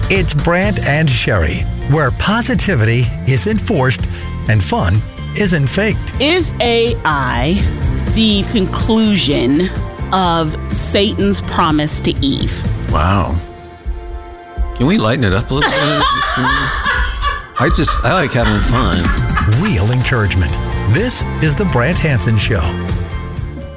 It's Brant and Sherry, where positivity is enforced and fun isn't faked. Is AI the conclusion of Satan's promise to Eve? Wow. Can we lighten it up a little bit? I like having fun. Real encouragement. This is the Brant Hansen Show.